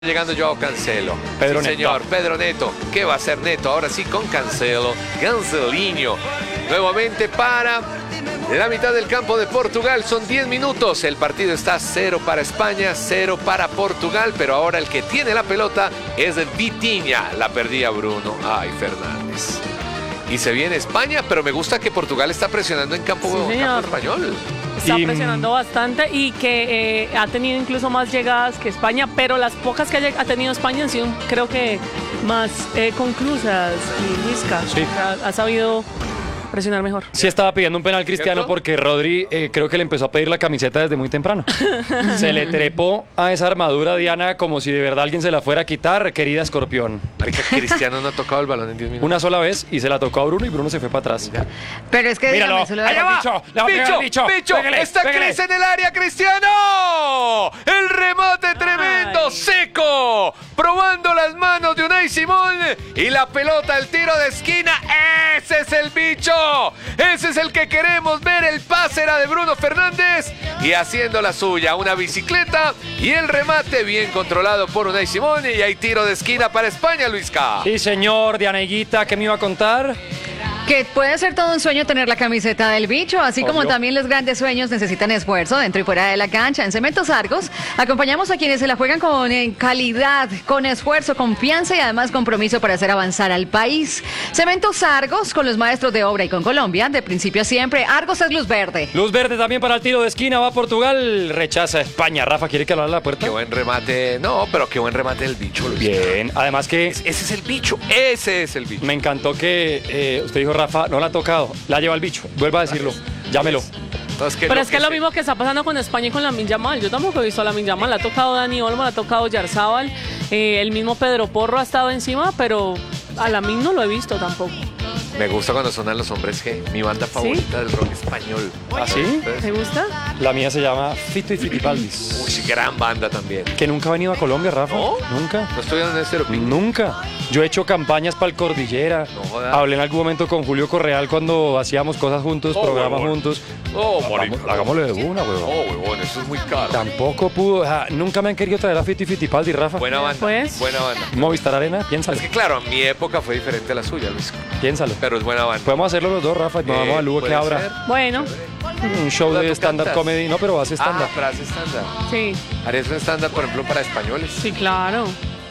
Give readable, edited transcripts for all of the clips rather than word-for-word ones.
Llegando Joao Cancelo. Pedro Sí, Neto. señor, Pedro Neto. ¿Qué va a hacer Neto? Ahora sí con Cancelo. Cancelinho. Nuevamente para la mitad del campo de Portugal. Son 10 minutos. El partido está 0 para España, 0 para Portugal. Pero ahora el que tiene la pelota es Vitinha. La perdía Bruno. Ay, Fernández. Y se viene España, pero me gusta que Portugal está presionando en campo, campo español. Está presionando bastante y que ha tenido incluso más llegadas que España, pero las pocas que ha tenido España han sido, creo que, más conclusas. Y Luisca Sí. ha sabido presionar mejor. Sí estaba pidiendo un penal Cristiano ¿Cierto? porque Rodri creo que le empezó a pedir la camiseta desde muy temprano. Se le trepó a esa armadura, Diana, como si de verdad alguien se la fuera a quitar, querida Escorpión. Marica, Cristiano no ha tocado el balón en 10 minutos. Una sola vez y se la tocó a Bruno y Bruno se fue para atrás. Pero es que Míralo, dígame, se lo allá va. ¡Bicho! Le va a pegar el ¡Bicho! bicho. ¡Bicho! Pégale, ¡Está pégale. Cris en el área, Cristiano! ¡El remate tremendo! Ay. ¡Seco! Probando las manos de Unai Simón. Y la pelota, el tiro de esquina. ¡Ese es el bicho! ¡Ese es el que queremos ver! El pase era de Bruno Fernández. Y haciendo la suya, una bicicleta. Y el remate bien controlado por Unai Simón. Y hay tiro de esquina para España, Luisca. Sí, señor, Diana Higuita, ¿qué me iba a contar? que puede ser todo un sueño tener la camiseta del bicho, así como Obvio. también los grandes sueños necesitan esfuerzo dentro y fuera de la cancha. En Cementos Argos acompañamos a quienes se la juegan con calidad, con esfuerzo, confianza y además compromiso para hacer avanzar al país. Cementos Argos con los maestros de obra y con Colombia, de principio a siempre. Argos es luz verde. Luz verde también para el tiro de esquina, va Portugal, rechaza a España. Rafa, ¿quiere que le abra la puerta? Qué buen remate. No, pero qué buen remate del bicho, Luis. Bien, además que Ese es el bicho. Ese es el bicho. me encantó que usted dijo, Rafa, no la ha tocado, la lleva el bicho. Vuelva a decirlo, llámelo. Entonces, Pero es que es lo mismo que está pasando con España y con Lamine Yamal. Yo tampoco he visto a Lamine Yamal. La ha tocado Dani Olmo, la ha tocado Yarzábal. El mismo Pedro Porro ha estado encima, pero a Lamine no lo he visto tampoco. Me gusta cuando sonan los hombres G. Mi banda favorita del rock español. ¿Ah, sí? ¿Te gusta? La mía se llama Fito y Fitipaldis. Uy, gran banda también. Que nunca ha venido a Colombia, Rafa. ¿No? Nunca. No estoy en ese aeropuerto. Nunca. Yo he hecho campañas para el Cordillera. No jodas. Hablé en algún momento con Julio Correal cuando hacíamos cosas juntos, Oh, programas huevón. juntos. Oh, Hagámoslo de una, huevón. Oh, huevón, eso es muy caro. Tampoco pudo. Nunca me han querido traer a Fito y Fitipaldi, Rafa. Buena banda. Pues. Buena banda. Movistar Arena, piénsalo. Es que claro, mi época fue diferente a la suya, Luis. Piénsalo. Pero es buena banda. Podemos hacerlo los dos, Rafa. Nos vamos a Lugo que puede abra ser. Bueno, un show Duda, de ¿tú stand-up cantas? comedy. No, pero hace stand-up. Ah, pero hace stand-up. sí, ¿Harías un stand-up, por ejemplo, para españoles? sí, claro.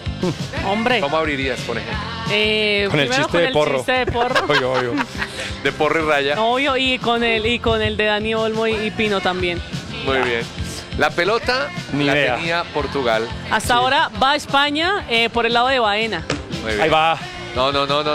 Hombre. ¿Cómo abrirías, por ejemplo? Con el Primero chiste de porro. chiste de porro. Obvio, obvio. De porro y raya. Obvio, y con el de Dani Olmo y Pino también. Muy bien. La pelota Ni la idea. tenía Portugal. Hasta ahora va a España por el lado de Baena. Muy bien. Ahí va. No.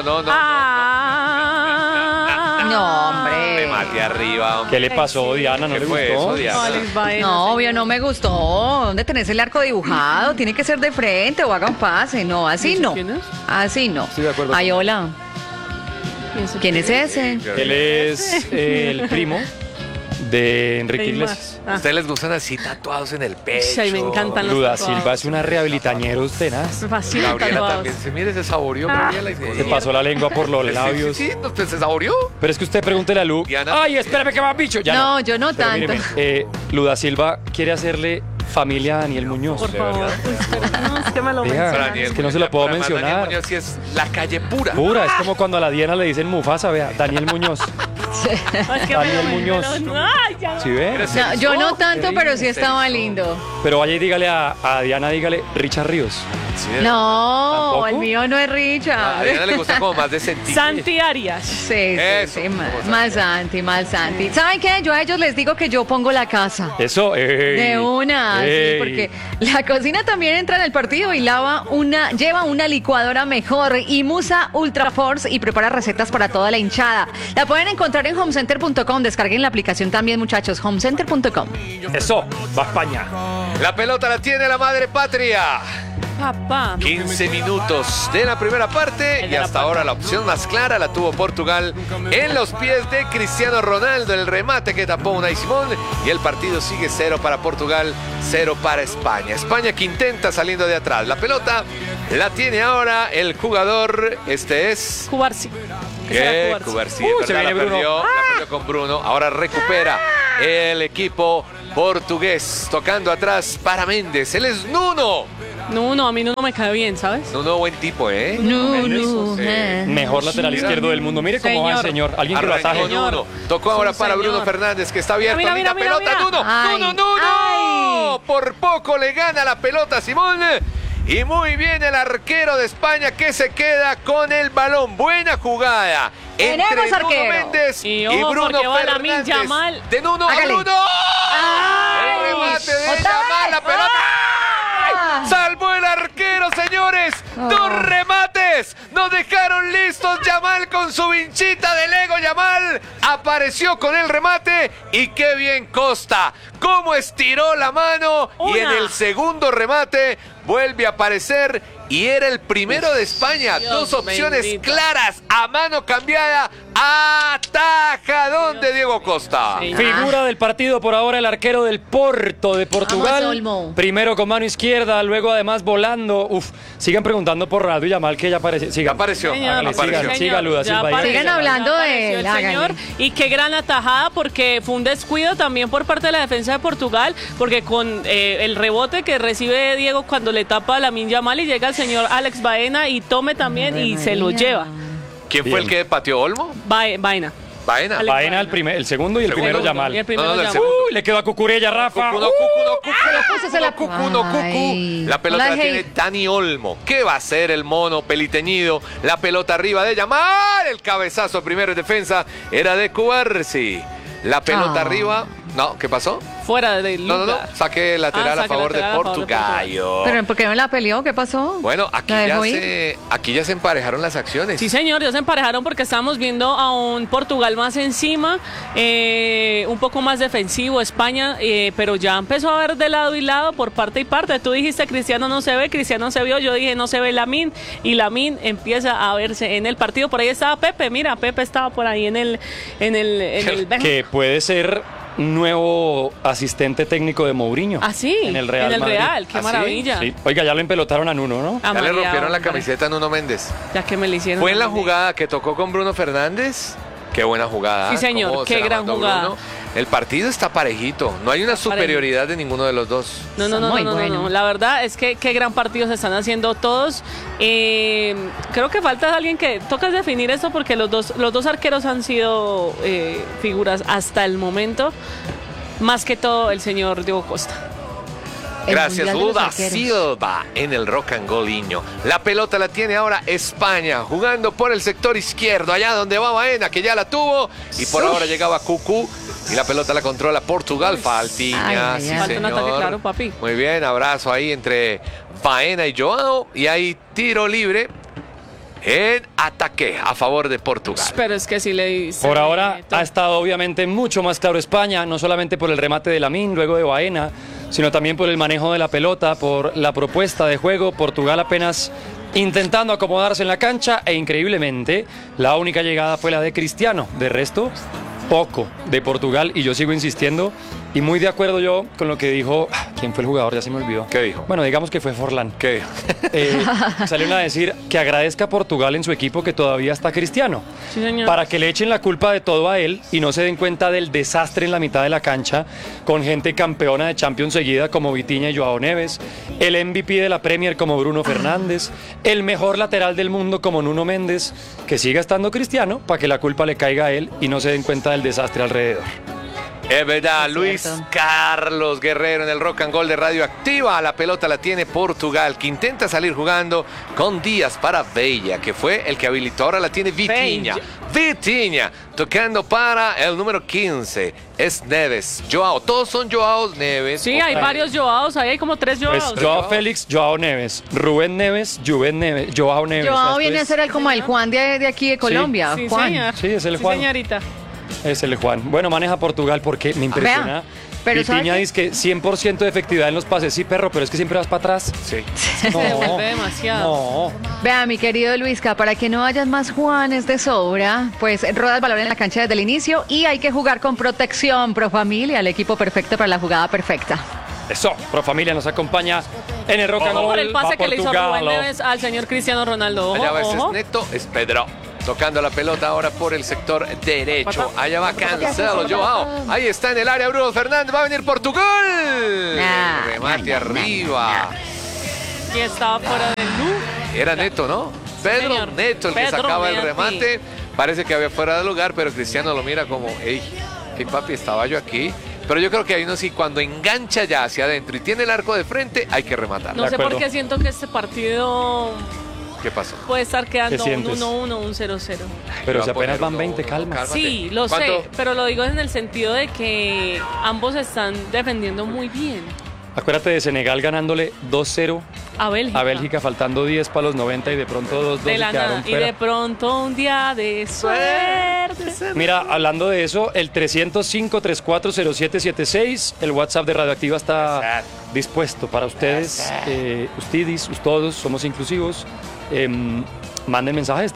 No, hombre. Remate arriba, hombre. ¿Qué le pasó, Diana? ¿No ¿Qué le fue gustó? eso, Diana? No, Alex Baena. No, obvio, no me gustó. ¿Dónde tenés el arco dibujado? Tiene que ser de frente o haga un pase. No, así no. ¿Quién es? Así no. Estoy de acuerdo. Ay, hola. ¿Quién es ese? Él es el primo de Enrique Neymar. Iglesias. ¿A ustedes les gustan así tatuados en el pecho? Ay, me encantan los Luda tatuados. Silva es una rehabilitañera tenaz. Me fascinan Gabriela tatuados. también. Se mire, se saboreó Gabriela. y Se pasó la lengua por los labios. Sí, usted se saboreó. Pero es que usted pregúntele a Lu. Diana. Ay, espérame que más bicho. Ya No, yo no Pero tanto. míreme, Luda Silva quiere hacerle familia a Daniel Muñoz. Por de favor. verdad. Uy, espera, no, es que me lo Vea. mencionan. Daniel, es que no se lo puedo Pero además, mencionar. Daniel Muñoz sí es la calle pura. Pura, es como cuando a la Diana le dicen Mufasa, vea, Daniel Muñoz. No, es que Daniel me lo Muñoz. mencionan. Ay, ya. ¿Sí ve? Eres No, yo no tanto, Sí, pero sí estaba lindo. Pero vaya y dígale a Diana, dígale Richard Ríos. Sí, No, ¿Tampoco? el mío no es A Richard. Diana le gusta como más de sentir. Santi Arias. Sí, Eso, sí, como más Santi, más Santi. ¿Saben qué? Yo a ellos les digo que yo pongo la casa. Eso, De una, sí, porque la cocina también entra en el partido y lleva una licuadora mejor y Musa Ultra Force y prepara recetas para toda la hinchada. La pueden encontrar en homecenter.com, descarguen la aplicación también, muchachos, homecenter.com. Eso, va a España. La pelota la tiene la madre patria. Papá. 15 minutos de la primera parte y hasta ahora la opción más clara la tuvo Portugal en los pies de Cristiano Ronaldo, el remate que tapó Unai Simón y el partido sigue 0 para Portugal, 0 para España. España que intenta saliendo de atrás. La pelota la tiene ahora el jugador, este es... Cubarsi. ¿Qué? Cubarsi, Se ¿verdad? viene Bruno. La perdió con Bruno, ahora recupera el equipo portugués, tocando atrás para Méndez, él es Nuno. No, a mí no me cae bien, ¿sabes? Nuno, buen tipo, ¿eh? No. Mejor lateral izquierdo del mundo. Mire cómo va el señor. Alguien que lo Arrancó ataje. Señor. Nuno. Tocó ahora Sí, para señor. Bruno Fernández, que está abierto. Mira, Linda mira, pelota, mira. Nuno. Ay, Nuno. ay. Por poco le gana la pelota a Simón. Y muy bien el arquero de España que se queda con el balón. Buena jugada. Tenemos Entre Nuno arquero. Méndez Y y ojo, Bruno porque va Fernández. Lamine Yamal. De Nuno a Hágale. Bruno. El remate de ¡Otra Yamal, la vez! pelota. ¡Ah! Salvó el arquero, señores. Dos remates. Nos dejaron listos. Yamal con su vinchita de Lego. Yamal apareció con el remate. Y qué bien Costa. Cómo estiró la mano. Y en Una. el segundo remate vuelve a aparecer. Y era el primero de España. Dios Dos opciones bendito. claras. A mano cambiada. Atajadón de Diego Costa. Sí. Figura del partido por ahora el arquero del Porto de Portugal. Vamos, Olmo. Primero con mano izquierda, luego además volando. Sigan preguntando por Radio Yamal que ya aparece. Ya Sigan. apareció. Señor, Hágale, apareció. siga, siga, Luda ya Silva. apareció, Sigan hablando ya de apareció él, el señor. háganle. Y qué gran atajada, porque fue un descuido también por parte de la defensa de Portugal, porque con el rebote que recibe Diego cuando le tapa a Lamine Yamal y llega el señor Alex Baena y tome también y se lo lleva. ¿Quién fue el Bien. que pateó Olmo? Baena. Baena. Alex Baena el segundo y el Segundo. primero Yamal. Y el primero No, no, el Yamal. segundo. Le quedó a Cucurella, Rafa. Cucu, no, Cucu. Púsese la- Ay. La pelota la La tiene hate. Dani Olmo. ¿Qué va a hacer el mono peliteñido? La pelota arriba de Yamal. El cabezazo primero en defensa era de Cubarsi. La pelota Ah. arriba. No, ¿qué pasó? Fuera de No. lugar. Saque lateral a saque favor de lateral a favor de Portugal. Pero ¿por qué no la peleó? ¿Qué pasó? Bueno, aquí ¿La dejó ya se emparejaron las acciones. Sí, señor, ya se emparejaron porque estamos viendo a un Portugal más encima, un poco más defensivo, España, pero ya empezó a ver de lado y lado, por parte y parte. Tú dijiste Cristiano no se ve, Cristiano se vio, yo dije no se ve Lamine, y Lamine empieza a verse en el partido. Por ahí estaba Pepe, mira, Pepe estaba por ahí en el Que puede ser nuevo asistente técnico de Mourinho. Ah, sí, En el Real en el Madrid. Real, qué ¿Ah, sí? maravilla. Sí. Oiga, ya lo empelotaron a Nuno, ¿no? A Ya le María, rompieron la hombre. camiseta a Nuno Méndez. Ya que me le hicieron. Fue en la hombre. jugada que tocó con Bruno Fernández. Qué buena jugada. Sí, señor, Cómo qué se la gran mandó jugada. Bruno. El partido está parejito. No hay una superioridad de ninguno de los dos. No, Está muy bueno. no. La verdad es que qué gran partido se están haciendo todos. Creo que falta alguien que toca definir esto porque los dos arqueros han sido figuras hasta el momento. Más que todo el señor Diego Costa. El Gracias, Mundial de los Luda Arqueros. Silva en el Rock and Goliño. La pelota la tiene ahora España, jugando por el sector izquierdo, allá donde va Baena, que ya la tuvo. Y por ahora llegaba Cucú. Y la pelota la controla Portugal. Faltiña, Ay, sí, ay, ay. Falta un ataque señor. claro, papi. Muy bien, abrazo ahí entre Baena y Joao. Y ahí tiro libre en ataque a favor de Portugal. Pero es que sí le dice. Por ahora ha estado obviamente mucho más claro España, no solamente por el remate de Lamine, luego de Baena, sino también por el manejo de la pelota, por la propuesta de juego. Portugal apenas intentando acomodarse en la cancha e increíblemente la única llegada fue la de Cristiano. De resto, poco de Portugal y yo sigo insistiendo y muy de acuerdo yo con lo que dijo, ¿quién fue el jugador? Ya se me olvidó. ¿Qué dijo? Bueno, digamos que fue Forlán. ¿Qué dijo? Salieron a decir que agradezca a Portugal en su equipo que todavía está Cristiano. Sí, señor. Para que le echen la culpa de todo a él y no se den cuenta del desastre en la mitad de la cancha con gente campeona de Champions seguida como Vitinha y Joao Neves, el MVP de la Premier como Bruno Fernández, el mejor lateral del mundo como Nuno Méndez, que siga estando Cristiano para que la culpa le caiga a él y no se den cuenta del desastre alrededor. Es verdad, Es Luis cierto. Carlos Guerrero en el Rock and Roll de Radioactiva. La pelota la tiene Portugal, que intenta salir jugando con Díaz para Bella, que fue el que habilitó. Ahora la tiene Vitinha. Vitinha, tocando para el número 15. Es Neves. Joao, todos son Joao Neves. Sí, hay varios Joaos, ahí hay como 3 Pues Joaos. Joao Félix, Joao Neves, Rubén Neves, Juven Neves, Joao Neves. Joao Esto viene a es- ser como el Juan de aquí de Colombia. Sí, Juan. señor. Sí, es el Sí, Juan. señorita. Es el Juan. Bueno, maneja Portugal porque me impresiona. Vea, pero ¿sabe Vitinha qué? dice que 100% de efectividad en los pases. Sí, perro, pero es que siempre vas para atrás. Sí. Se devuelve demasiado. No. Vea, mi querido Luisca, para que no hayan más Juanes de sobra, pues roda el balón en la cancha desde el inicio y hay que jugar con protección. Pro Familia, el equipo perfecto para la jugada perfecta. Eso, Pro Familia nos acompaña en el Rock and Ojo Roll. por el pase Va que le hizo Portugal. Rubén Neves al señor Cristiano Ronaldo. Ojo, Allá va ese ojo. Neto, es Pedro. Tocando la pelota ahora por el sector derecho. Allá va Cancelo, Joao. Ahí está en el área Bruno Fernández. Va a venir Portugal. Nah, Remate nah, arriba. y estaba fuera del lugar. Era Neto, ¿no? Pedro señor. Neto, el que Pedro sacaba el Neto. remate. Parece que había fuera de lugar, pero Cristiano lo mira como, hey, papi, estaba yo aquí. Pero yo creo que hay uno sí, cuando engancha ya hacia adentro y tiene el arco de frente, hay que rematar. No De sé por acuerdo. qué siento que este partido ¿Qué pasó? puede estar quedando un sientes? 1-1, un 0-0. Pero Va si a poner apenas van 1-1, 20, calma. cálmate. Sí, lo ¿Cuánto? sé, pero lo digo en el sentido de que ambos están defendiendo muy bien. Acuérdate de Senegal ganándole 2-0 A Bélgica. a Bélgica, faltando 10 para los 90 y de pronto 2-2 De y la quedaron nada. Y fuera. de pronto un día de suerte. Mira, hablando de eso, el 305-340776, el WhatsApp de Radioactiva está dispuesto para ustedes. Ustedes, todos, somos inclusivos. Manden mensajes,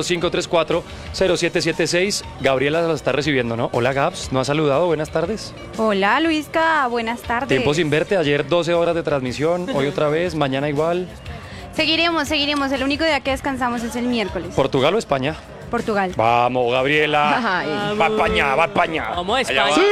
305-340776. Gabriela la está recibiendo, ¿no? Hola, Gabs, ¿no ha saludado? Buenas tardes. Hola Luisca, buenas tardes. Tiempo sin verte, ayer 12 horas de transmisión, hoy otra vez, mañana igual. Seguiremos. El único día que descansamos es el miércoles. ¿Portugal o España? Portugal. Vamos, Gabriela. Ay. Va España, va España. Vamos a Allá España.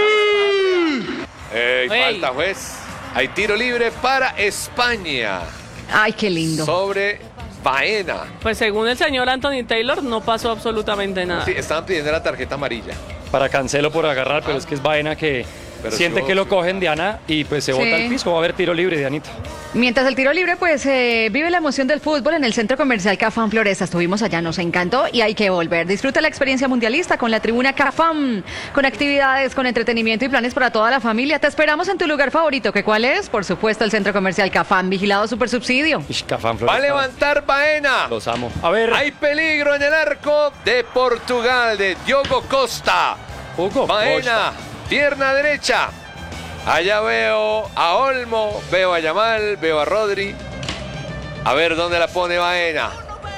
va. Ey, falta, juez. Hay tiro libre para España. Ay, qué lindo. Sobre Baena. Pues según el señor Anthony Taylor, no pasó absolutamente nada. Sí, estaban pidiendo la tarjeta amarilla. Para Cancelo por agarrar, pero es que es Baena que Pero siente sí, que lo sí. cogen, Diana, y pues se Sí. bota al piso. Va a haber tiro libre, Dianita. Mientras el tiro libre, pues vive la emoción del fútbol en el Centro Comercial Cafam Floresta. Estuvimos allá, nos encantó y hay que volver. Disfruta la experiencia mundialista con la tribuna Cafam, con actividades, con entretenimiento y planes para toda la familia. Te esperamos en tu lugar favorito, ¿que cuál es? Por supuesto, el Centro Comercial Cafam, vigilado super subsidio. Ishkafan Va a Floresta. levantar Baena. Los amo. A ver, Hay peligro en el arco de Portugal, de Diogo Costa. Hugo. Baena, pierna derecha. Allá veo a Olmo, veo a Yamal, veo a Rodri. A ver dónde la pone Baena.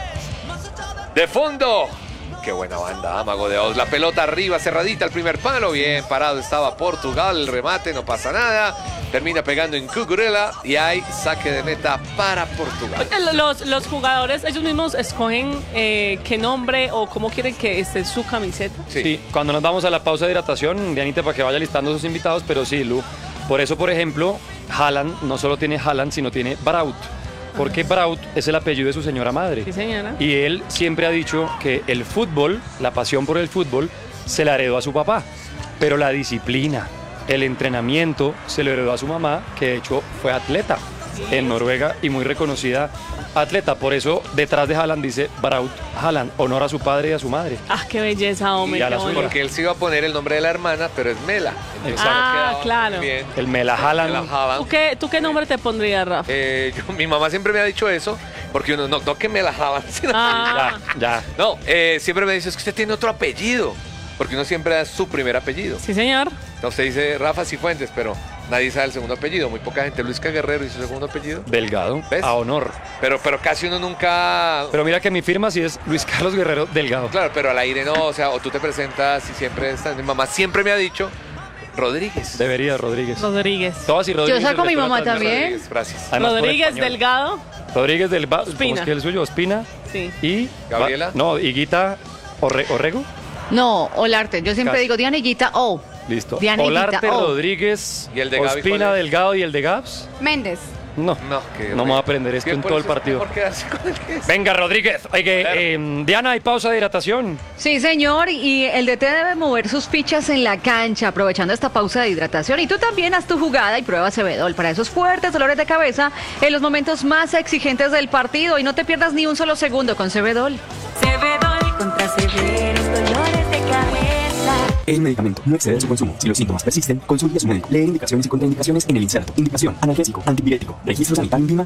De fondo. Qué buena banda, Mago de Oz. La pelota arriba, cerradita al primer palo. Bien parado estaba Portugal. El remate, no pasa nada. Termina pegando en Cucurella y hay saque de meta para Portugal. Los jugadores, ellos mismos escogen qué nombre o cómo quieren que esté su camiseta. Sí, cuando nos vamos a la pausa de hidratación, Dianita, para que vaya listando sus invitados, pero sí, Lu. Por eso, por ejemplo, Haaland no solo tiene Haaland, sino tiene Braut. Porque Braut es el apellido de su señora madre. Sí, señora. Y él siempre ha dicho que el fútbol, la pasión por el fútbol, se la heredó a su papá. Pero la disciplina, el entrenamiento, se lo heredó a su mamá, que de hecho fue atleta en Noruega y muy reconocida atleta. Por eso detrás de Haaland dice Braut Haaland, honor a su padre y a su madre. Ah, qué belleza, hombre. Y a qué la suya. bonito. Porque él se iba a poner el nombre de la hermana, pero es Mela. Entonces, Exacto. no Ah, quedaba claro. muy bien. El Mela Haaland. Mela Haaland. ¿Tú qué nombre te pondrías, Rafa? Mi mamá siempre me ha dicho eso, porque uno no que me la jaban, sino Ah, Ya. no, siempre me dice, es que usted tiene otro apellido, porque uno siempre da su primer apellido. sí, señor. Entonces usted dice Rafa Cifuentes, pero nadie sabe el segundo apellido, muy poca gente. Luis Guerrero y su segundo apellido. Delgado, ¿Ves? a honor. Pero casi uno nunca... Pero mira que mi firma sí es Luis Carlos Guerrero Delgado. Claro, pero al aire no, o sea, o tú te presentas y siempre estás... Mi mamá siempre me ha dicho Rodríguez. Debería, Rodríguez. Rodríguez. Todas y Rodríguez. Yo saco a mi el resto de la mamá transmisión. también. Rodríguez, gracias. Además, por Rodríguez español. Delgado. Rodríguez Delgado. ¿Cómo Ospina. es que el suyo? Ospina. Sí. Y... Gabriela. No, Higuita Orrego. No, Olarte. Yo siempre Casi. digo Dianiguita O. Listo. Diana Higuita, Olarte, oh. Rodríguez, ¿Y el de Gaby Ospina, cuál es? Delgado y el de Gabs. Méndez. No, No, que no me voy a aprender esto Sí, en por todo el eso es partido. mejor quedarse con el que es. Venga, Rodríguez. Oye, Claro. Diana, hay pausa de hidratación. Sí, señor, y el DT debe mover sus fichas en la cancha, aprovechando esta pausa de hidratación. Y tú también haz tu jugada y prueba Cebedol para esos fuertes dolores de cabeza en los momentos más exigentes del partido. Y no te pierdas ni un solo segundo con Cebedol. Cebedol contra severos dolores de cabeza. El medicamento no excede su consumo. Si los síntomas persisten, consulte a su médico. Leer indicaciones y contraindicaciones en el inserto. Indicación: analgésico, antipirético. Registro sanitario INVIMA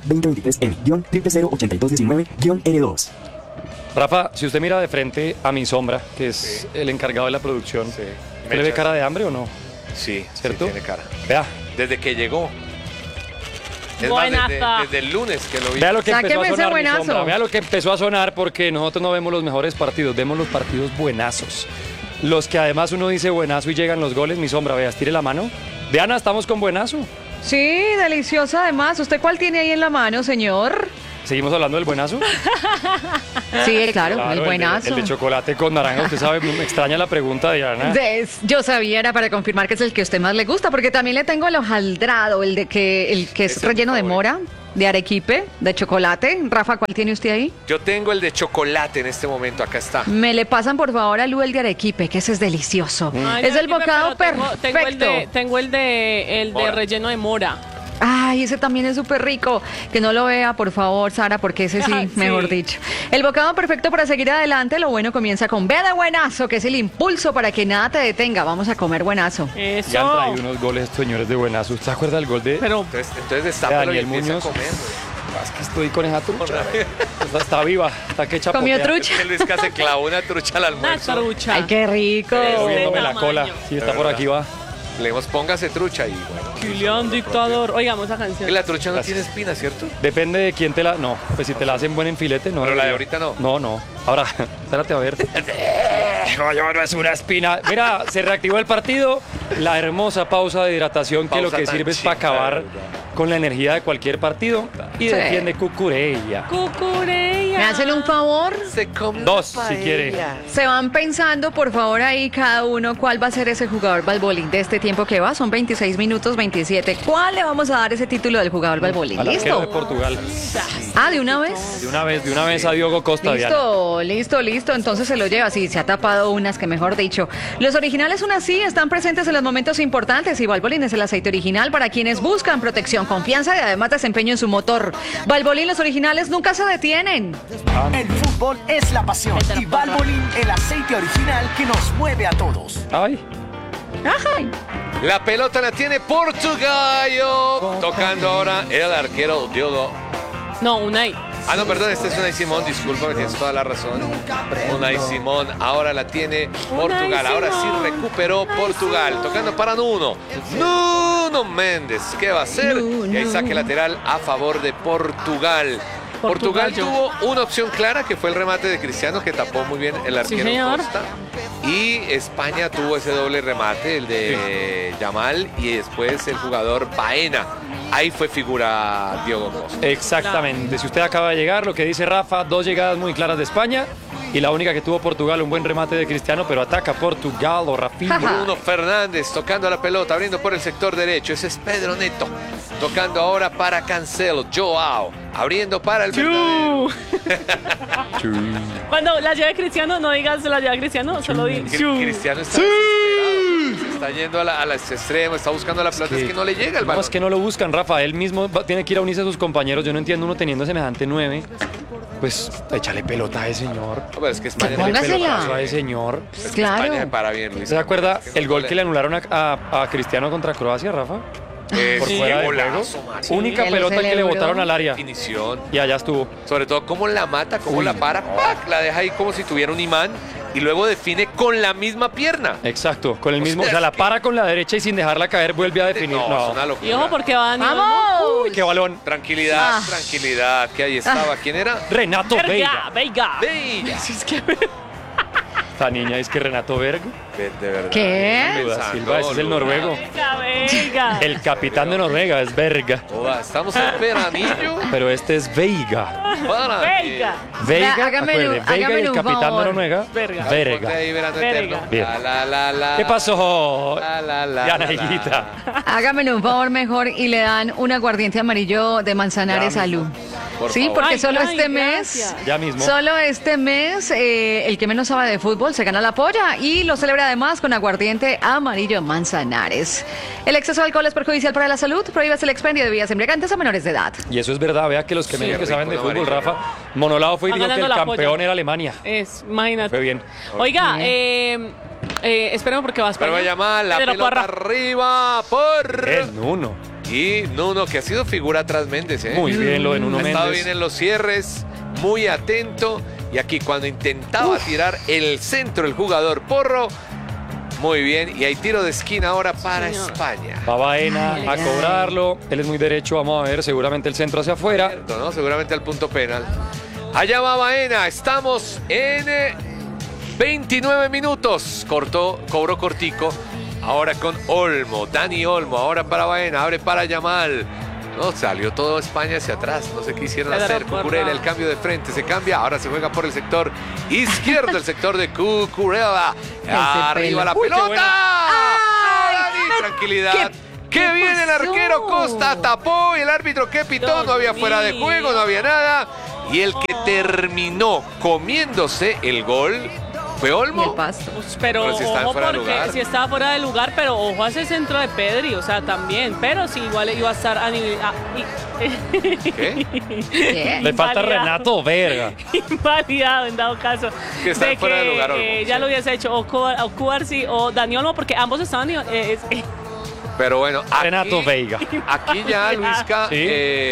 2023-M-00082-R2. Rafa, si usted mira de frente a mi sombra, que es el encargado de la producción, Sí. ¿usted le ve cara de hambre o no? Sí, ¿Cierto? sí tiene cara. Vea, Desde que llegó. Es Buenaza. más, desde el lunes que lo vi. vea lo que empezó Sáqueme a ese sonar mi buenazo. sombra. Vea lo que empezó a sonar porque nosotros no vemos los mejores partidos, vemos los partidos buenazos. Los que además uno dice buenazo y llegan los goles, mi sombra, vea, estire la mano. Diana, estamos con buenazo. Sí, deliciosa además. ¿Usted cuál tiene ahí en la mano, señor? Seguimos hablando del buenazo. Sí, claro, Claro, el buenazo. El de chocolate con naranja. Usted sabe, me extraña la pregunta, Diana. Yo sabía, era para confirmar que es el que a usted más le gusta, porque también le tengo el hojaldrado, el que es Ese es mi relleno de favorito. mora. de arequipe, de chocolate. Rafa, ¿cuál tiene usted ahí? Yo tengo el de chocolate en este momento, acá está. Me le pasan por favor a Lu el de arequipe, que ese es delicioso. Ay, Es no, el dime, bocado pero perfecto. Tengo el de Mora. relleno de mora. Ay, ese también es súper rico. Que no lo vea, por favor, Sara, porque ese sí, Ay, sí. mejor dicho. El bocado perfecto para seguir adelante. Lo bueno comienza con B de buenazo, que es el impulso para que nada te detenga. Vamos a comer buenazo. Eso. Ya han traído unos goles estos señores de buenazo. ¿Usted se acuerda del gol de Pero Entonces destápalo y Daniel empieza a Muñoz? comer, güey. Es que estoy con esa trucha. Está viva, está que chapotea. Comió trucha. Es que Luis se clavó una trucha al una almuerzo. trucha. Ay, qué rico. Pero Viéndome la tamaño. cola. Sí, está De por verdad. aquí, va. Le dijimos, póngase trucha y bueno. Kylian Dictador. Oigamos esa canción. Y la trucha no Gracias. tiene espina, ¿cierto? Depende de quién te la... No, pues si te la hacen buen en filete, no. Pero la de debería. ahorita no. No. Ahora, espérate a ver. No es una espina. Mira, se reactivó el partido. La hermosa pausa de hidratación que lo Pausa que tan sirve es chica, para acabar de verdad. con la energía de cualquier partido. Y Sí. defiende Cucurella. Cucurella. ¿Me hacen un favor? Se come Dos, si quiere. Se van pensando, por favor, ahí cada uno cuál va a ser ese jugador balbolín de este tiempo que va. Son 26 minutos, 27. ¿Cuál le vamos a dar ese título del jugador balbolín? Al arquero de ¿Listo? Portugal. Ah, ¿de una vez? De una vez a Diogo Costa, Diana. Listo. Entonces se lo lleva. Sí, se ha tapado unas que mejor dicho. Los originales son así, están presentes en los momentos importantes y Valvoline es el aceite original para quienes buscan protección, confianza y además desempeño en su motor. Valvoline, los originales nunca se detienen. El fútbol es la pasión y Valvoline el aceite original que nos mueve a todos. Ay, Ay, La pelota la tiene Portugallo. Tocando ahora el arquero Diogo. No, Unai. Ah, no, perdón, este es Unai Simón, discúlpame, tienes toda la razón. Unai Simón, ahora la tiene Portugal, ahora sí Simón. recuperó Portugal, tocando para Nuno Méndez, ¿qué va a hacer? Y ahí saque lateral a favor de Portugal. Portugal tuvo una opción clara que fue el remate de Cristiano que tapó muy bien el arquero señor. Costa. Y España tuvo ese doble remate, el de Yamal y después el jugador Baena. Ahí fue figura Diogo Costa. exactamente. Si usted acaba de llegar, lo que dice Rafa, dos llegadas muy claras de España y la única que tuvo Portugal, un buen remate de Cristiano, pero ataca Portugal o Rafinha. Bruno Fernández tocando la pelota, abriendo por el sector derecho. Ese es Pedro Neto. Tocando ahora para Cancelo. Joao. Abriendo para el verdadero. Cuando la lleve Cristiano, no digas la lleve Cristiano, solo di. Cristiano está desesperado. Se está yendo a la extremo, está buscando la pelota. Es que no le llega el No, balón. es que no lo buscan, Rafa. Él mismo tiene que ir a unirse a sus compañeros. Yo no entiendo uno teniendo semejante 9. Pues échale pelota a ese señor. No, pero es que España Póngasela. le Pelotazo a ese señor. Es que Claro. España se para bien, Luis. ¿Se acuerda Es que no el gol le- que le anularon a Cristiano contra Croacia, Rafa? Por Sí, fuera de golazo, juego. Mario. Única Él pelota que le celebró. botaron al área. Definición. Y allá estuvo. Sobre todo cómo la mata, cómo la para, ¡pac! La deja ahí como si tuviera un imán y luego define con la misma pierna. Exacto, con el mismo. sea, O sea, la es que- para con la derecha y sin dejarla caer vuelve a definir. No, es una Y locura. ojo porque va Dani. ¡vamos! Uy, qué balón. Tranquilidad, Ah. tranquilidad, que ahí estaba. ¿Quién era? Renato Veiga, Veiga. Veiga. Bella. Si es que Esta niña es que Renato Berg. De verdad. ¿Qué? Duda Silva, ese es el Lula. noruego. Veiga, Veiga. El capitán de Noruega es Berga. Joda, estamos en veranillo. Pero este es Veiga. Para Veiga. Veiga, Hágame acuerde, un- Veiga y hágame el un capitán de favor. Noruega, Verga. Ponte Verga. ahí verano Verga. eterno. Bien. La. ¿Qué pasó? La. Dianaíta. Hágame un favor mejor y le dan un aguardiente amarillo de Manzanares Ya a Lu. Por Sí, favor. porque Ay, solo ay, este mes, gracias. Ya mismo. solo este mes, el que menos sabe de fútbol se gana la polla y lo celebra además con aguardiente amarillo Manzanares. El exceso de alcohol es perjudicial para la salud, prohíbase el expendio de bebidas embriagantes a menores de edad. Y eso es verdad, vea que los que menos que rico saben de el fútbol, amarillo. Rafa, Monolao fue y Va dijo que el ganando la campeón polla. era Alemania. Imagínate. Fue bien. Oiga, esperemos porque va a Pero va a llamar la Pedro pelota Parra. arriba por... Es Nuno. Y Nuno, que ha sido figura tras Méndez, ¿eh? Muy bien lo de Nuno Ha estado Méndez. bien en los cierres, muy atento. Y aquí cuando intentaba tirar el centro el jugador Porro, muy bien. Y hay tiro de esquina ahora para Señor. España. Va Baena Ay, a ay. cobrarlo. Él es muy derecho, vamos a ver, seguramente el centro hacia afuera. Cierto, ¿no? Seguramente al punto penal. Allá va Baena. Estamos en 29 minutos. Cobró cortico. Ahora con Olmo. Dani Olmo. Ahora para Baena. Abre para Yamal. No, salió todo España hacia atrás. No sé qué hicieron Pedro hacer. Porra. Cucurella, el cambio de frente. Se cambia. Ahora se juega por el sector izquierdo. El sector de Cucurella. Arriba la Uy, qué pelota. buena. Dani, tranquilidad. ¡Qué bien el arquero Costa! Tapó y el árbitro que pitó, Dios no había fuera de mío. juego, no había nada. Y el que terminó comiéndose el gol fue Y el Olmo. pasto. Pues, pero Pero si está ojo fuera de porque lugar. si estaba fuera de lugar, pero ojo a ese centro de Pedri, o sea, también, pero sí igual iba a estar a nivel... ¿Qué? Bien. Le falta Invalidado. Renato Verga. Invalidado en dado caso. Que está de fuera de lugar, Olmo, ya sí. lo hubiese hecho o Cuarzi o Dani Olmo, porque ambos estaban... Pero bueno, aquí, Renato Veiga. aquí ya Luisca Sí.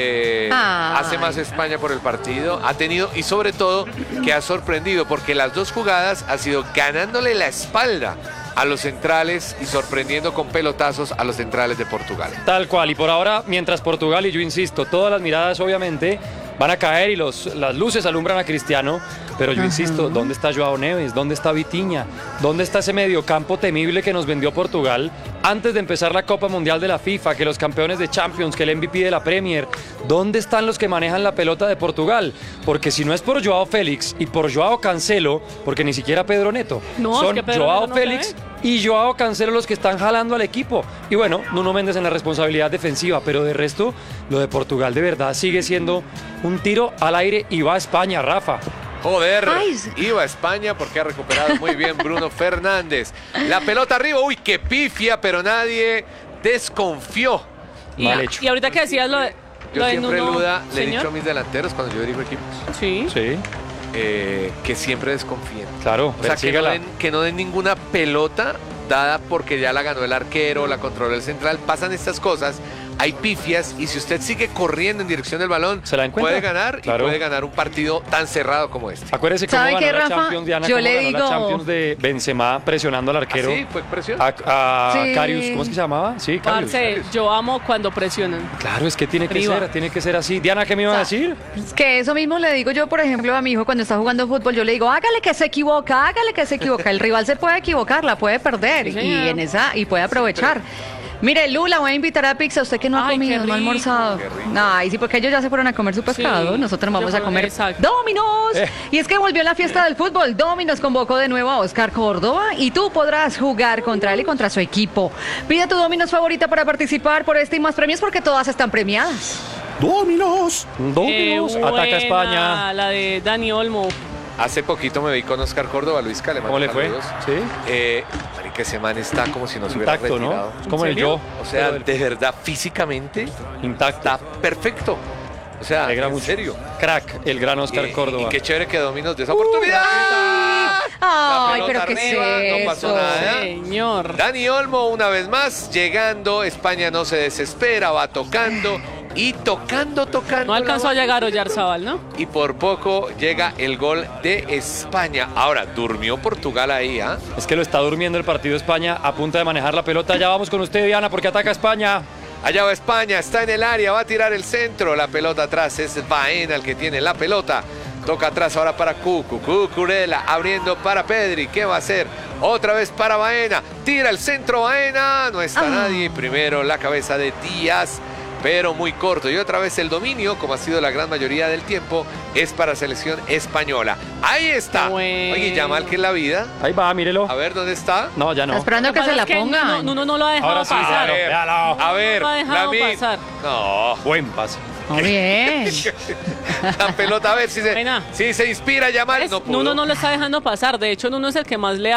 Ay. hace más España por el partido. Ha tenido, y sobre todo, que ha sorprendido, porque las dos jugadas ha sido ganándole la espalda a los centrales y sorprendiendo con pelotazos a los centrales de Portugal. Tal cual, y por ahora, mientras Portugal, y yo insisto, todas las miradas obviamente van a caer y las luces alumbran a Cristiano, pero yo insisto, ¿dónde está Joao Neves? ¿Dónde está Vitinha? ¿Dónde está ese mediocampo temible que nos vendió Portugal antes de empezar la Copa Mundial de la FIFA, que los campeones de Champions, que el MVP de la Premier? ¿Dónde están los que manejan la pelota de Portugal? Porque si no es por Joao Félix y por Joao Cancelo, porque ni siquiera Pedro Neto, No, es son que Pedro Joao Neto no se Félix ve. y Joao Cancelo los que están jalando al equipo. Y bueno, Nuno Méndez en la responsabilidad defensiva, pero de resto, lo de Portugal de verdad sigue siendo un tiro al aire y va a España, Rafa. Joder, Ay. iba a España porque ha recuperado muy bien Bruno Fernández. La pelota arriba, uy, qué pifia, pero nadie desconfió. Mal hecho. Y ahorita que decías lo de... Yo lo de siempre, Nuno, Luda, le he señor. dicho a mis delanteros cuando yo dirijo equipos Sí. Sí, que siempre desconfíen. claro, O sea, persígala. que no den ninguna pelota dada porque ya la ganó el arquero, la controló el central. Pasan estas cosas, hay pifias y si usted sigue corriendo en dirección del balón, Se la encuentra. puede ganar Claro. y puede ganar un partido tan cerrado como este. Acuérdese cómo ¿Sabe ganó qué, la Rafa? Champions, Diana, Yo cómo le ganó la digo- Champions de Benzema presionando al arquero. Sí, fue presión. A Sí. Karius, ¿cómo es que se llamaba? Sí, Karius. Parce, yo amo cuando presionan. Claro, es que tiene que Arriba. ser, tiene que ser así. Diana, ¿qué me iba a decir? Es que eso mismo le digo yo, por ejemplo, a mi hijo cuando está jugando fútbol, yo le digo, hágale que se equivoca, hágale que se equivoca. El rival se puede equivocar, la puede perder Sí, señor. y puede aprovechar. Mire, Lula, voy a invitar a pizza. Usted que no ha Ay, comido, qué no ha rico. almorzado. Qué rico. Ay, sí, porque ellos ya se fueron a comer su pescado. Sí, Nosotros nos yo vamos a creo- comer exacto. Dominos. Y es que volvió la fiesta del fútbol. Dominos convocó de nuevo a Oscar Córdoba y tú podrás jugar contra él y contra su equipo. Pide tu Dominos favorita para participar por este y más premios porque todas están premiadas. Dominos. Dominos, ataca Buena, España. La de Dani Olmo. Hace poquito me vi con Oscar Córdoba, Luisca, le mando ¿Cómo le fue? saludos. Sí. Marica, ese man está como si no se hubiera Intacto, retirado. ¿no? Es como ¿En el serio? yo. O sea, pero de verdad, físicamente intacto. está perfecto. O sea, Alegra en mucho. serio. Crack, el gran Oscar Y Córdoba. qué chévere que Dominos de esa oportunidad. Ay, La pero pelota qué es arriba, no pasó eso. nada. Señor. Dani Olmo una vez más llegando, España no se desespera, va tocando y tocando. No alcanzó a la llegar Oyarzabal, ¿no? y por poco llega el gol de España. Ahora, durmió Portugal ahí, ¿ah? Es que lo está durmiendo el partido España a punto de manejar la pelota. Ya vamos con usted, Diana, porque ataca España. Allá va España, está en el área, va a tirar el centro, la pelota atrás, es Baena el que tiene la pelota. Toca atrás ahora para Cucurella, abriendo para Pedri, ¿qué va a hacer? Otra vez para Baena, tira el centro Baena, no está nadie, primero la cabeza de Díaz, pero muy corto. Y otra vez el dominio, como ha sido la gran mayoría del tiempo, es para selección española. Ahí está. Bueno. Oye, Yamal, que es la vida. Ahí va, mírelo. A ver, ¿dónde está? No, ya Está no. esperando que se la pongan. Nuno no lo ha dejado Ahora sí, pasar. véalo. A ver, No lo ha dejado Lamine. pasar. No, Buen pase. Muy bien. la pelota, a ver si Buena. se inspira Yamal. ¿Ves? No pudo. Nuno no lo está dejando pasar. De hecho, Nuno es el que más le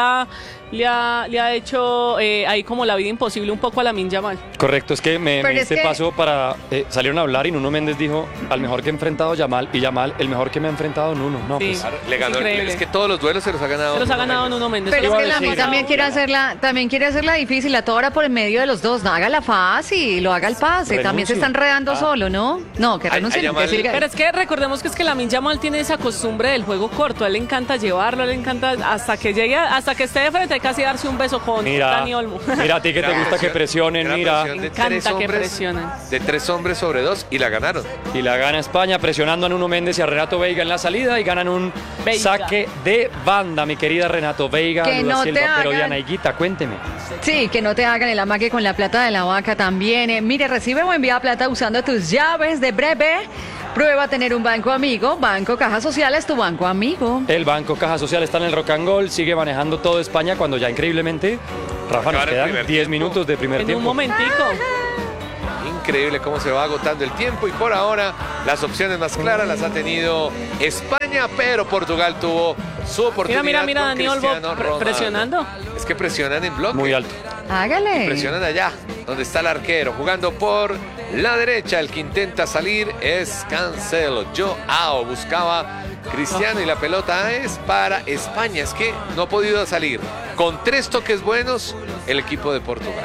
ha hecho ahí como la vida imposible un poco a Lamine Yamal. Correcto, es que me Pero es hice que- paso para... salieron a hablar y Nuno Méndez dijo, al mejor que he enfrentado Yamal, y Yamal, el mejor que me ha enfrentado Nuno. No, Sí. pues, Claro, le Es ganó. increíble. Es que todos los duelos se los ha ganado. Se los ha Nuno ganado Méndez. Nuno Méndez. Pero iba es a que la decir. mí también quiere hacerla difícil a toda hora por el medio de los dos. No, hágala fácil, lo haga el pase. También Renuncie. se está enredando solo, ¿no? No, que Ay, renuncie. ay, no, que Yamal. siga. Pero es que recordemos que Lamine Yamal tiene esa costumbre del juego corto. A él le encanta llevarlo, a él le encanta hasta que llegue, hasta que esté de frente, casi darse un beso con mira, Dani Olmo. mira a ti que te Gran gusta que presión, presionen, gran mira. presión de Me encanta tres que hombres, presionen. De 3 hombres sobre 2 y la ganaron. Y la gana España presionando a Nuno Méndez y a Renato Veiga en la salida y ganan un Veiga. saque de banda, mi querida Renato Veiga. Que Lula no Silva, te pero hagan- Diana Higuita, cuénteme. Sí, que no te hagan el amague con la plata de la vaca también. Mire, recibe o envía plata usando tus llaves de breve. Prueba a tener un banco amigo. Banco Caja Social es tu banco amigo. El Banco Caja Social está en el Rock and Roll, sigue manejando todo España cuando ya increíblemente, Rafa, nos Acabar el quedan primer 10 tiempo. minutos de primer En un tiempo. momentico. increíble cómo se va agotando el tiempo y por ahora las opciones más claras las ha tenido España, pero Portugal tuvo su oportunidad. Mira, con Dani Olmo Cristiano Ronaldo. presionando. Es que presionan en bloque. Muy alto. Hágale. Presionan allá, donde está el arquero, jugando por la derecha. El que intenta salir es Cancelo. Joao buscaba Cristiano y la pelota es para España. Es que no ha podido salir. Con 3 toques buenos, el equipo de Portugal.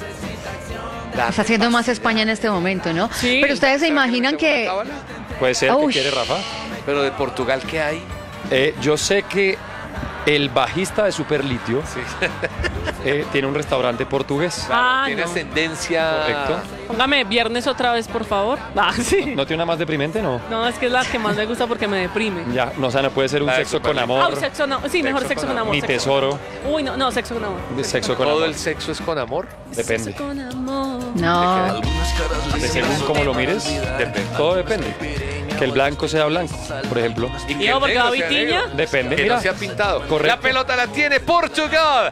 Está haciendo más España en este momento, ¿no? Sí. Pero ustedes se imaginan que... Puede ser, Uy. ¿qué quiere Rafa? Pero de Portugal, ¿qué hay? Yo sé que el bajista de Superlitio Sí. tiene un restaurante portugués. Tiene No. ascendencia. Correcto. Póngame viernes otra vez, por favor. Sí. ¿No tiene una más deprimente? No. No, es que es la que más me gusta porque me deprime. Ya, no, o sea, no puede ser un La de sexo con Superlitio. amor, Sexo no. Sí, mejor sexo con amor. mi sexo. tesoro, Uy, no, sexo con amor. de sexo con Todo amor. el sexo es con amor. Depende. Sexo con amor. No. De según cómo lo mires, todo depende. Que el blanco sea blanco, por ejemplo. Y que Diego, el porque negro va sea Vitinha. negro. Depende, Que mira. no se ha pintado. Correcto. La pelota la tiene Portugal.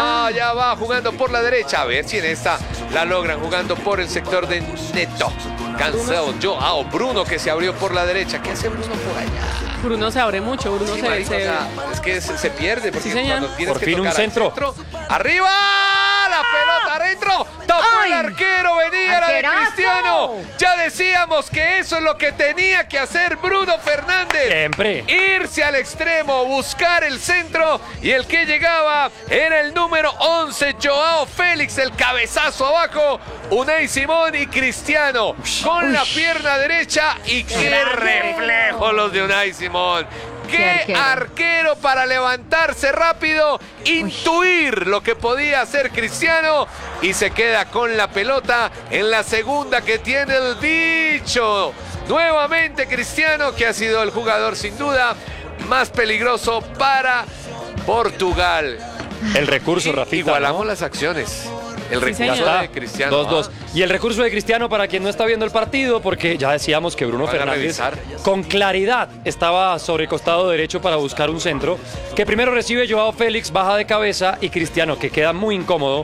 Ya va jugando por la derecha. A ver si en esta la logran jugando por el sector de Neto. Cancelo, Joao, Bruno que se abrió por la derecha. ¿Qué hace Bruno por allá? Bruno se abre mucho, Bruno Sí, se... marica, o sea, es que se pierde porque Sí, señor. cuando tienes Por que fin un tocar al centro. ¡Arriba! ¡La pelota adentro! ¡Tapó el ¡Ay! arquero! ¡Venía la de ¡Arquerazo! Cristiano! Ya decíamos que eso es lo que tenía que hacer Bruno Fernández. Siempre. Irse al extremo, buscar el centro y el que llegaba era el número 11, Joao Félix, el cabezazo abajo, Unai Simón y Cristiano con la pierna derecha y qué reflejo los de Unai Simón. Qué arquero. arquero para levantarse rápido, intuir lo que podía hacer Cristiano y se queda con la pelota en la segunda que tiene el bicho. Nuevamente Cristiano, que ha sido el jugador sin duda más peligroso para Portugal. El recurso, Y Rafita, igualamos ¿no? las acciones. El Sí, recurso señor. de Cristiano. 2-2. Y el recurso de Cristiano, para quien no está viendo el partido, porque ya decíamos que Bruno Van a Fernández revisar. con claridad estaba sobre el costado derecho para buscar un centro, que primero recibe Joao Félix, baja de cabeza, y Cristiano, que queda muy incómodo,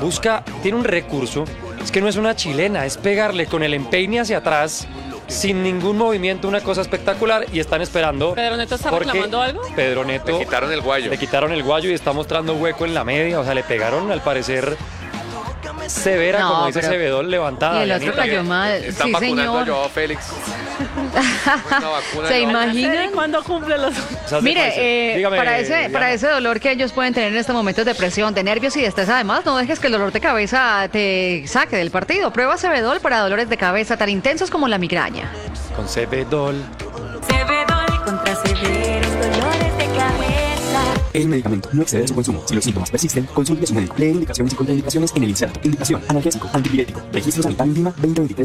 tiene un recurso, es que no es una chilena, es pegarle con el empeine hacia atrás, sin ningún movimiento, una cosa espectacular, y están esperando. ¿Pedro Neto está porque reclamando algo? Pedro Neto Le quitaron el guayo. le quitaron el guayo y está mostrando hueco en la media, o sea, le pegaron al parecer severa, No, como dice pero- Cebedol, levantada. Y el otro Dianita. cayó mal. Están Sí, vacunando señor. a Joao Félix. Una vacuna ¿Se no. imaginan? ¿Y cuándo cumple los...? Esas de Mire, Pfizer. Dígame, para Diana. ese dolor que ellos pueden tener en este momento de presión, de nervios y de estrés, además, no dejes que el dolor de cabeza te saque del partido. Prueba Cebedol para dolores de cabeza tan intensos como la migraña. Con Cebedol. Cebedol contra severos dolores de cabeza. El medicamento no excede su consumo. Si los síntomas persisten, consulte a su médico. Leer indicaciones y contraindicaciones en el inserto. Indicación: analgésico, antipirético. Registro sanitario Lima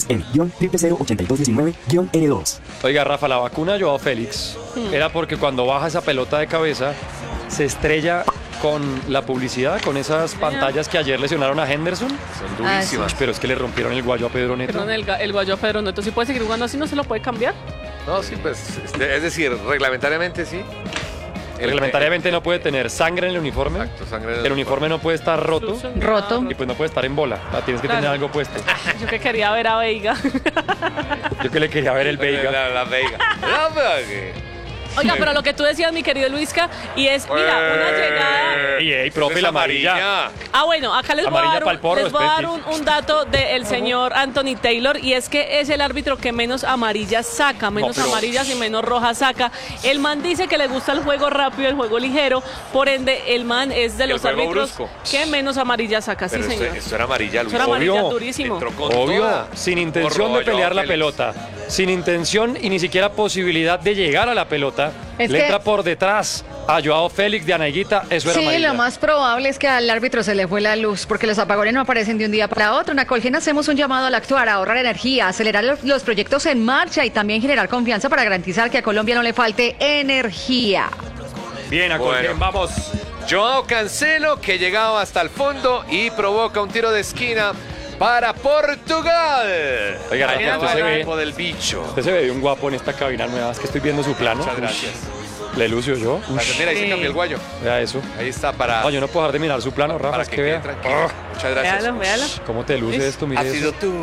2023N-00082-N2. Oiga, Rafa, la vacuna Joao Félix era porque cuando baja esa pelota de cabeza se estrella con la publicidad, con esas pantallas que ayer lesionaron a Henderson. Son durísimas. Uy, pero es que le rompieron el guayo a Pedro Neto. Perdón, el guayo a Pedro Neto. ¿Sí puede seguir jugando así? ¿No se lo puede cambiar? No, sí, pues, es decir, reglamentariamente sí. Reglamentariamente no puede tener sangre en el uniforme. Exacto, sangre en el El uniforme no puede estar roto. Roto. Y pues no puede estar en bola. Tienes que Claro. tener algo puesto. Yo que quería ver a Veiga. Yo que le quería ver el Veiga. La Veiga. La Veiga. Oiga, pero lo que tú decías, mi querido Luisca, y es, mira, una llegada... Ey, profe, Esa es la amarilla. Ah, bueno, acá les voy a Amarilla dar, pa'l porro, les voy a dar Speti. un dato del señor Anthony Taylor, y es que es el árbitro que menos amarillas saca, menos pero- amarillas y menos rojas saca. El man dice que le gusta el juego rápido, el juego ligero, por ende el man es de El los juego árbitros brusco. que menos amarillas saca, Pero sí esto, señor. esto era amarilla, Luis. Eso era amarilla Obvio. durísimo. Entró con Obvio, toda. sin intención Por de pelear la Félix. pelota, sin intención y ni siquiera posibilidad de llegar a la pelota, Es le que- entra por detrás a Joao Félix de Anaiguita, eso era Sí, amarilla. lo más probable es que al árbitro se le fue la luz, porque los apagones no aparecen de un día para otro. En Acolgen hacemos un llamado al actuar, a ahorrar energía, acelerar los proyectos en marcha y también generar confianza para garantizar que a Colombia no le falte energía. Bien, Acolgen, Bueno. vamos. Joao Cancelo, que llegaba hasta el fondo y provoca un tiro de esquina para Portugal. Oiga, Allá Rafa, va usted el se ve- equipo del bicho. Usted se ve un guapo en esta cabina nueva, es que estoy viendo su plano. Muchas Ush, gracias. Le lucio yo. Ush, Mira, ahí se cambió el guayo. vea eso. Ahí está para, No, yo no puedo dejar de mirar su plano, Rafa, para es que que quede vea. tranquilo. Muchas gracias. Véalo, véalo. ¿Cómo te luce esto? Mire Ha sido eso. tú.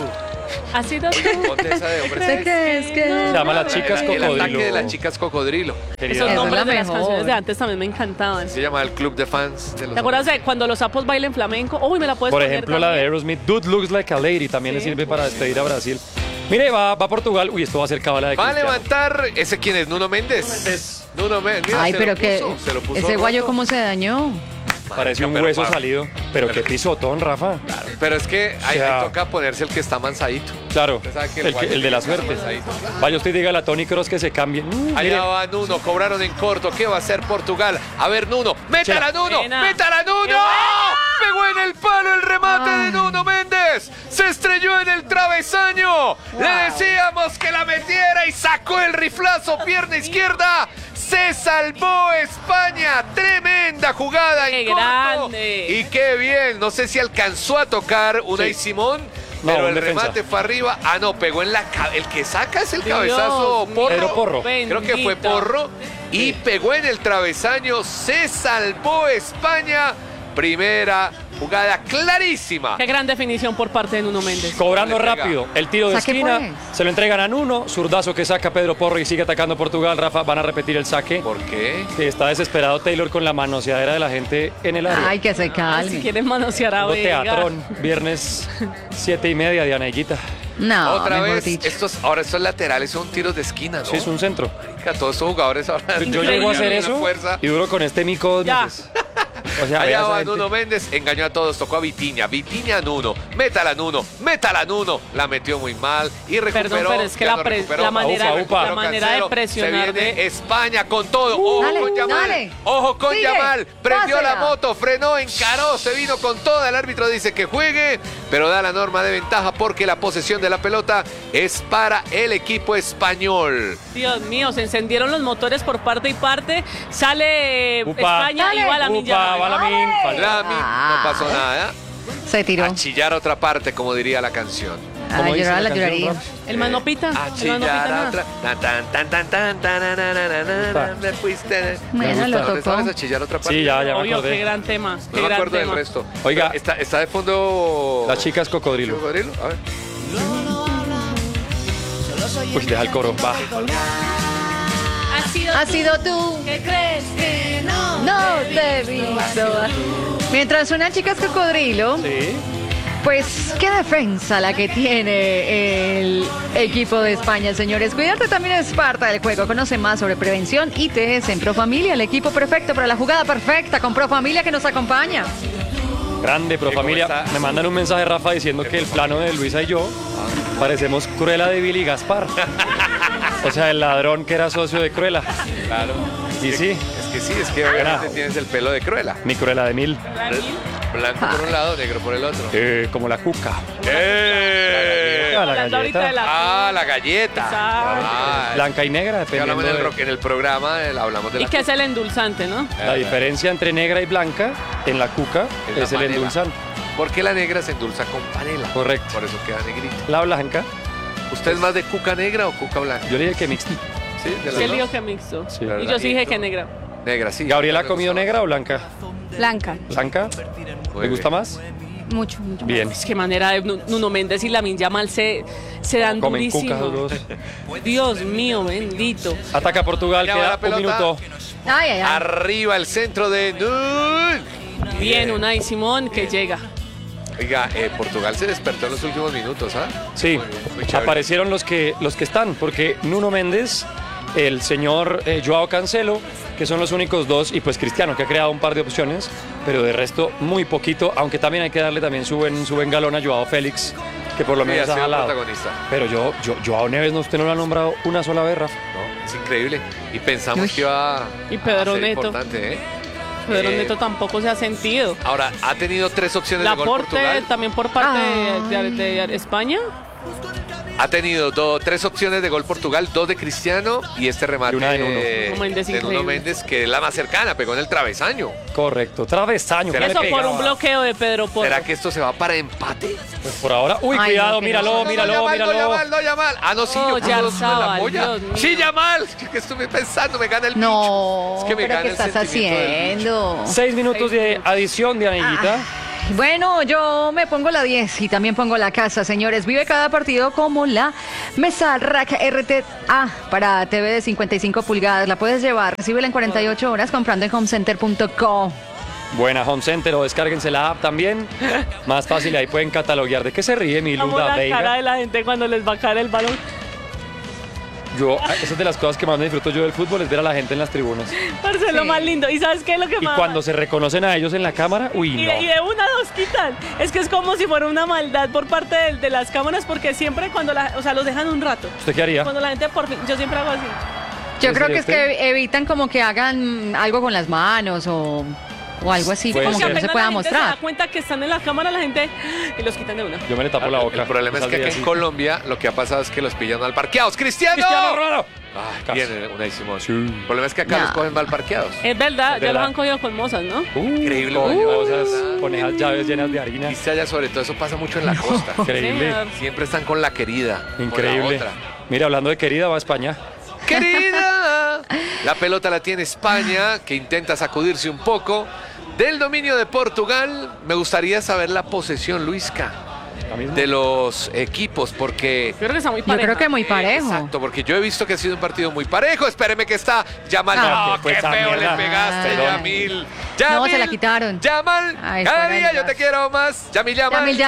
Ha sido tú. Ponte esa de hombres. ¿De qué es que? Se llama Las Chicas El ataque Cocodrilo. de las chicas cocodrilo. Querida. Esos es nombres la de las mejor. canciones de antes también me encantaban. Se llama el club de fans de los ¿Te acuerdas de cuando los sapos bailan flamenco? Uy, me la puedes Por poner ejemplo, la de también. Aerosmith, Dude Looks Like a Lady, también le Sí. sirve para despedir a Brasil. Mire, va Portugal. Uy, esto va a ser cábala de Va a Cristiano. levantar, ¿ese quién es? ¿Nuno Méndez? Nuno Méndez. Mira, Ay, se pero lo que puso, se lo puso ese guayo roto. cómo se dañó. Parece un Pero hueso pa- salido. Pero qué pisotón, Rafa. Pero es que ahí, O sea- ahí toca ponerse el que está mansadito. Claro, Usted sabe que el de la está suerte. mansadito. Vaya usted y diga a la Tony Kroos que se cambie. Mire, Allá va Nuno, cobraron en corto. ¿Qué va a hacer Portugal? A ver, Nuno, métala, Nuno, Buena. métala, Nuno. ¡Qué buena! Pegó en el palo el remate de Nuno Méndez. Se estrelló en el travesaño. Le decíamos que la metiera y sacó el riflazo, pierna izquierda. Se salvó España. Tremenda jugada en ¡Qué corto. grande! Y qué bien. No sé si alcanzó a tocar Unai Sí. Simón. No, Pero un el defensa. remate fue arriba. Ah, no, pegó en la cabeza. El que saca es el Dios cabezazo mío, Porro. Pedro Porro. Creo que fue bendito. Porro. Y pegó en el travesaño. Se salvó España. Primera jugada clarísima. Qué gran definición por parte de Nuno Méndez. cobrando Le pega. rápido el tiro de Saque, esquina. pues. Se lo entregan a Nuno. Zurdazo que saca Pedro Porro y sigue atacando Portugal. Rafa, van a repetir el saque. ¿Por qué? Que está desesperado Taylor con la manoseadera de la gente en el área. Ay, que se Si calme. quieren manosear a Hubo Vega. teatrón, viernes 7:30, Diana Higuita. No, Otra mejor vez, dicho. estos laterales son tiros de esquina, ¿no? Sí, es un centro. Marica, todos estos jugadores ahora. Yo llego a hacer Una eso fuerza. y duro con este mico 2 Ya. meses. O sea, Allá vea esa va gente. Nuno Méndez, engañó a todos, tocó a Vitinha, Vitinha a Nuno, métala a Nuno, la metió muy mal y recuperó. Perdón, pero es que ya la no recuperó, la manera, Upa, upa. la manera de Cancelo, presionar se viene de... España con todo, ojo Dale, con Yamal, dale. ojo con Sigue, Yamal, prendió la pásela. moto, frenó, encaró, se vino con toda, el árbitro dice que juegue, pero da la norma de ventaja porque la posesión de la pelota es para el equipo español. Dios mío, se encendieron los motores por parte y parte. Sale Upa. España y Dale. va la Upa, va Lamine, falta. No pasó nada, Se tiró. a chillar otra parte, como diría la canción. A ¿Cómo dice llorar la canción, lloraría. Rafa? El man no pita. A El man no chillar pita a nada. otra. Me fuiste. Bueno, lo ¿No te tocó. sabes a chillar otra parte? Sí, ya me Obvio, acordé. qué gran tema. Qué No me gran acuerdo del tema. resto. Oiga. Pero está de fondo. Las chicas cocodrilo. ¿Cocodrilo? A ver. Uy, deja el coro. Va. Ha sido tú. ¿Qué crees que no? No te he visto. Mientras suenan chicas cocodrilo, Sí. pues qué defensa la que tiene el equipo de España, señores. Cuidarte también es parte del juego. Conoce más sobre prevención ITS en Profamilia, el equipo perfecto para la jugada perfecta con Profamilia que nos acompaña. Grande, pro ¿Cómo familia. está? Me mandan un mensaje, Rafa, diciendo que el plano de Luisa y yo parecemos Cruella de Billy Gaspar. O sea, el ladrón que era socio de Cruella. Claro. Y sí, Es que obviamente tienes el pelo de Cruella. mi Cruella de Mil. Blanco por un lado, negro por el otro. Como la cuca. ¡Eh! Ah, la Hablando ahorita galleta. de la... Ah, la galleta. Exacto. Ah, Blanca y negra, que hablamos dependiendo en el programa, hablamos de ¿Y la qué es el endulzante, no? La diferencia entre negra y blanca en la cuca Es la es el panela. endulzante. Porque la negra se endulza con panela. Correcto. Por eso queda negrita. La blanca, ¿Usted es más de cuca negra o cuca blanca? yo le dije que mixta. Sí, de las Sí, el dos. lío que mixto. Sí. Y yo sí dije que negra. Negra, sí. ¿Gabriela ha Me comido gusta negra o blanca? Blanca. ¿Blanca? Muy ¿Le gusta bien. más? Mucho, mucho. Bien. Es que manera de Nuno Méndez y Lamine Yamal se dan Comen cucas durísimo. los dos. Dios mío, bendito. Ataca Portugal, Ya va queda la un pelota. minuto. Ay, ay, ay. Arriba el centro de Null. Bien, Unai Simón que llega. Oiga, Portugal se despertó en los últimos minutos, ¿ah? Sí, Muy bien, muy chévere. aparecieron los que están, porque Nuno Méndez, el señor Joao Cancelo, que son los únicos dos, y pues Cristiano, que ha creado un par de opciones, pero de resto muy poquito, aunque también hay que darle también su buen galón a Joao Félix, que por lo Sí, menos ha ha sido jalado. protagonista. Pero Joao Neves, no, usted no lo ha nombrado una sola vez, Rafa. No, es increíble. Y pensamos Uy. que iba Y Pedro a ser Neto. importante, ¿eh? Pedro Eh, Neto tampoco se ha sentido. Ahora, ha tenido 3 opciones de gol Laporte Portugal. también por parte Ay. de España. Ha tenido 3 opciones de gol Portugal, 2 de Cristiano y este remate Y una de Nuno. Nuno Méndez, de Nuno increíble. Méndez, que es la más cercana, pegó en el travesaño. Correcto, travesaño. ¿Será ¿qué Eso le por pegaba? un bloqueo de Pedro Porro. ¿Será que esto se va para empate? Pues por ahora. Uy, Ay, cuidado, no, que míralo, no. míralo, no, míralo. no, Yamal. Ah, no, sí, Oh, yo puse 2 en la Yarzabal, polla. Dios mío. Sí, Yamal. ¿Qué estuve pensando? Me gana el No, bicho. Es que me pero gana ¿qué el estás sentimiento del bicho. haciendo? 6 minutos de adición de Anellita. Bueno, yo me pongo la 10 y también pongo la casa, señores. Vive cada partido como la Mesa Rack RTA para TV de 55 pulgadas. La puedes llevar, recíbela en 48 horas comprando en homecenter.co. Buena Home Center o descárguense la app también. Más fácil, ahí pueden cataloguear. ¿De qué se ríe mi Amo Luda la Veiga? cara de la gente cuando les va a caer el balón. Esa es de las cosas que más me disfruto yo del fútbol, es ver a la gente en las tribunas. Parce, lo más lindo. ¿Y sabes qué es lo que Y más? cuando se reconocen a ellos en la cámara, uy, Y no. de una los quitan. Es que es como si fuera una maldad por parte de las cámaras, porque siempre cuando los dejan un rato. ¿Usted qué haría? Cuando la gente por fin, yo siempre hago así. Yo ¿En creo serio que es que evitan como que hagan algo con las manos o algo así, Puede como Porque que no ser. se apenas pueda la gente se da mostrar. cuenta que están en la cámara la gente y los quitan de una. Yo me le tapo la boca. El problema es que acá en Colombia lo que ha pasado es que los pillan mal parqueados. ¡Cristiano! ¡Cristiano Ronaldo! Ay, Casi. viene una Simón. Sí. El problema es que acá No. los cogen mal parqueados. Es verdad, Es ya verdad. los han cogido con mozas, ¿no? Increíble, Con güey. cosas, con esas llaves llenas de harina. Viste allá, sobre todo eso pasa mucho en la costa. Increíble. Señor. Siempre están con la querida. con la Increíble. otra. Mira, hablando de querida, va a España. ¡Querida! La pelota la tiene España, que intenta sacudirse un poco. Del dominio de Portugal, me gustaría saber la posesión, Luisca, La misma. de los equipos, porque... Yo creo que está muy Yo pareja. creo que muy parejo. Exacto, porque yo he visto que ha sido un partido muy parejo. Espéreme que está Yamal. Ah, No, fue qué esa feo le mierda. pegaste, Ay. Yamil. No, se la quitaron. Yamal, Ay, cada fuera de día yo lugar. te quiero más. Yamil.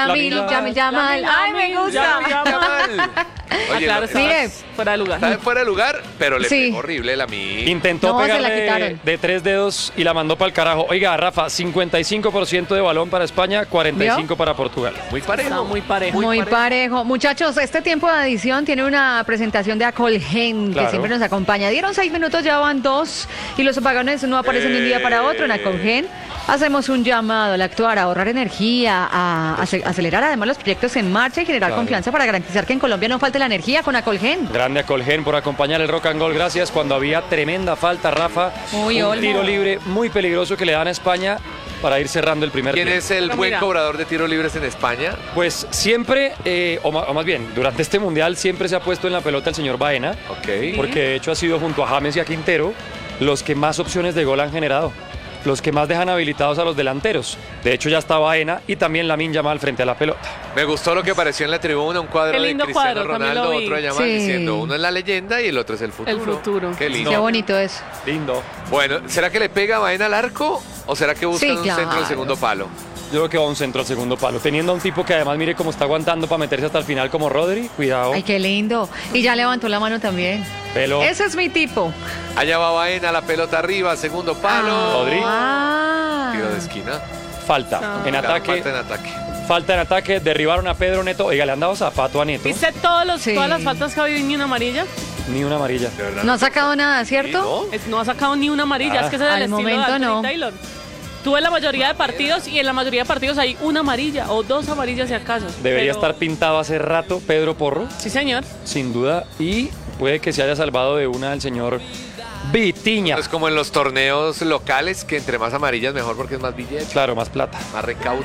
Yamal. Ay, me gusta. Yamal. Oye, claro, no, está Mire. fuera de lugar. está en fuera de lugar, pero le Sí. pegó horrible la mí. Intentó No, se la pegarle quitaron. de 3 dedos y la mandó para el carajo. Oiga, Rafa, 55% de balón para España, 45% para Portugal. Muy parejo. Está muy parejo. Muy parejo. Muchachos, este tiempo de edición tiene una presentación de Acolgen, Claro. que siempre nos acompaña. Dieron 6 minutos, ya van 2 y los apagones no aparecen de un día para otro. En Acolgen hacemos un llamado al actuar, a ahorrar energía, a acelerar además los proyectos en marcha y generar Claro. confianza para garantizar que en Colombia no falte la energía con Acolgen. Grande a Colgen por acompañar el Rock and Roll. Gracias. Cuando había tremenda falta, Rafa. Uy, un Olmo. tiro libre muy peligroso que le dan a España para ir cerrando el primer ¿Quién tiempo. es el Pero buen mira. cobrador de tiros libres en España? Pues siempre, o más bien, durante este mundial siempre se ha puesto en la pelota el señor Baena. Ok. Porque de hecho ha sido junto a James y a Quintero los que más opciones de gol han generado, los que más dejan habilitados a los delanteros. De hecho ya está Baena y también Lamine Yamal frente a la pelota. Me gustó lo que apareció en la tribuna, un cuadro Qué de lindo Cristiano cuadro, también Ronaldo, lo vi. otro de Yamal, Sí. diciendo uno es la leyenda y el otro es el futuro. El futuro. Qué lindo. Qué bonito es. Lindo. Bueno, ¿será que le pega Baena al arco o será que buscan Sí, un claro. centro del segundo palo? Yo creo que va a un centro al segundo palo. Teniendo a un tipo que además mire cómo está aguantando para meterse hasta el final como Rodri, cuidado. Ay, qué lindo. Y ya levantó la mano también. Pelo. Ese es mi tipo. Allá va Baena, la pelota arriba, segundo palo. Rodri. Ah. Tiro de esquina. Falta. En Claro, ataque. falta en ataque. Falta en ataque. Derribaron a Pedro Neto. Oiga, le han dado zapato a Neto. ¿Viste Sí. todas las faltas que ha habido ni una amarilla? Ni una amarilla. De verdad. No ha sacado nada, Sí, ¿cierto? ¿no? No ha sacado ni una amarilla. Ah. Es que ese es el Al estilo de momento Anthony no. Taylor. Tuve la mayoría de partidos y en la mayoría de partidos hay una amarilla o 2 amarillas si acaso. Debería Pero- estar pintado hace rato Pedro Porro, Sí, señor. sin duda. Y puede que se haya salvado de una el señor Vitiña. Es como en los torneos locales, que entre más amarillas mejor porque es más billete, Claro, más plata. más recaudo.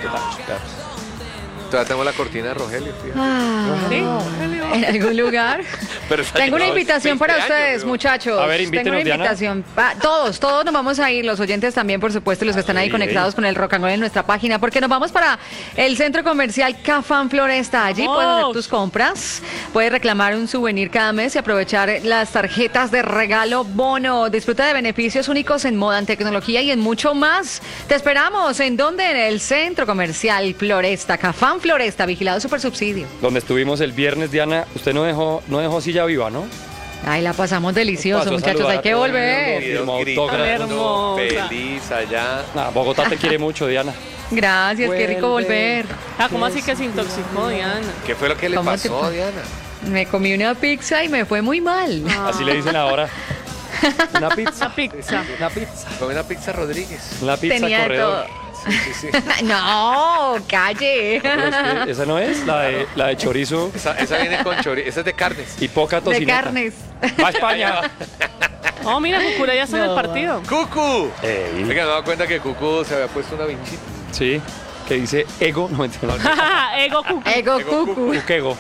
Todavía tengo la cortina de Rogelio, fíjate. Ah, ¿Sí? ¿En algún lugar? Pero esa Tengo una llevaba invitación 20 para años, ustedes, pero- muchachos. A ver, Tengo invítenos, una Diana. invitación. Todos nos vamos a ir, los oyentes también, por supuesto, los que están ahí Sí. conectados con el Rock and Roll en nuestra página, porque nos vamos para el centro comercial Cafán Floresta. Allí puedes hacer ¡Vamos! tus compras, puedes reclamar un souvenir cada mes y aprovechar las tarjetas de regalo bono. Disfruta de beneficios únicos en moda, en tecnología y en mucho más. Te esperamos. ¿En dónde? En el centro comercial Floresta, Cafán Floresta, vigilado super subsidio. Donde estuvimos el viernes, Diana, usted no dejó silla viva, ¿no? Ay, la pasamos delicioso, Pasó a muchachos. saludar Hay a que todo el volver. mundo. Firmó Gritando, autógrafos. Hermosa. feliz allá. Nah, Bogotá te quiere mucho, Diana. Gracias, qué rico volver. Ah, ¿cómo así que se intoxicó, Diana? ¿Qué fue lo que le ¿Cómo te pasó, pa- Diana? Me comí una pizza y me fue muy mal. Así le dicen ahora. Una pizza. Una pizza. Una pizza. Comí una pizza Rodríguez. Una pizza Tenía de corredor. todo. Sí, sí, sí. No, calle. Pero es que esa no es, la de chorizo Esa viene con chorizo, esa es de carnes. y poca De tocineta. carnes. Va a España. Oh, mira, Cucura ya está en el No, partido. ¡Cucu! Ey. Oiga, me daba cuenta que Cucu se había puesto una vinchita. Sí, que dice ego, no mentira. Ego Cucu. Ego Ego cucu. Cuquego.